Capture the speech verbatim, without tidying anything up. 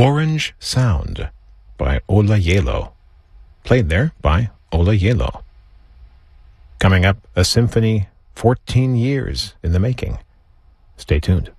Orange Sound by Ola Yelo, played there by Ola Yelo. Coming up, a symphony fourteen years in the making. Stay tuned.